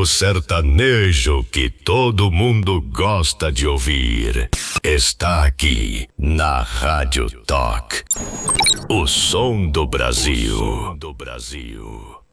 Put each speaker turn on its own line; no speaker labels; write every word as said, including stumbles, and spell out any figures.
O sertanejo que todo mundo gosta de ouvir está aqui na Rádio Talk. O som do Brasil. O som do Brasil.